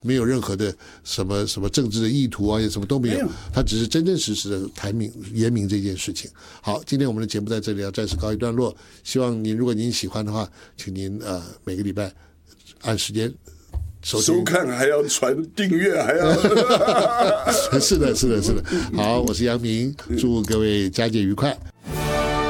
没有任何的什么政治的意图啊，也什么都没有，他只是真真实实的言明这件事情。好，今天我们的节目在这里要暂时告一段落，希望如果您喜欢的话，请您每个礼拜按时间收看，还要传订阅，还要是的。好，我是杨明，祝各位佳节愉快。